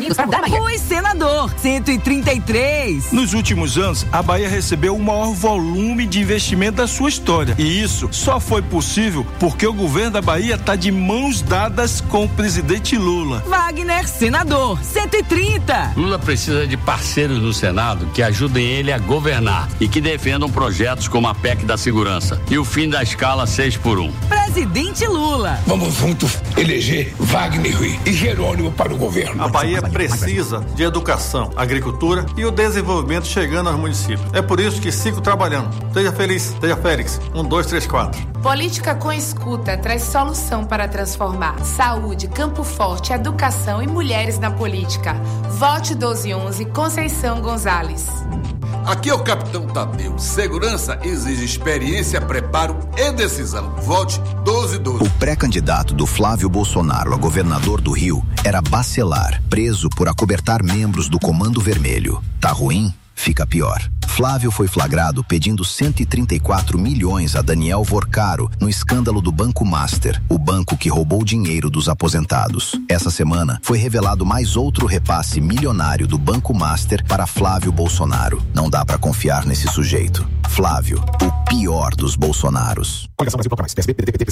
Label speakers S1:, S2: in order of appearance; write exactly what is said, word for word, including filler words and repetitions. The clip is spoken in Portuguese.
S1: políticos para mudar a Bahia.
S2: Oi, senador, cento e trinta e três.
S3: Nos últimos anos, a Bahia recebeu o maior volume de investimento da sua história. E isso só foi possível porque o governo da Bahia está de mãos dadas com o presidente Lula.
S2: Wagner, senador, cento e trinta.
S4: Lula precisa de parceiros no Senado que ajudem ele a governar e que defendam projetos como a P E C da segurança e o fim da escala seis por um.
S2: Presidente Lula.
S5: Vamos juntos eleger Wagner e Jerônimo para o governo.
S6: A Bahia precisa de educação, agricultura e o desenvolvimento chegando aos municípios. É por isso que sigo trabalhando. Seja feliz, seja Félix. Um, dois, três, quatro.
S7: Política com escuta traz solução para transformar saúde, Campo Forte, educação e mulheres na política. Vote doze onze, Conceição Gonzalez.
S8: Aqui é o Capitão Tadeu. Segurança exige experiência, preparo e decisão. Vote doze doze.
S9: O pré-candidato do Flávio Bolsonaro a governador do Rio era Bacelar, preso por acobertar membros do Comando Vermelho. Tá ruim? Fica pior. Flávio foi flagrado pedindo cento e trinta e quatro milhões a Daniel Vorcaro no escândalo do Banco Master, o banco que roubou dinheiro dos aposentados. Essa semana foi revelado mais outro repasse milionário do Banco Master para Flávio Bolsonaro. Não dá pra confiar nesse sujeito. Flávio, o pior dos Bolsonaros.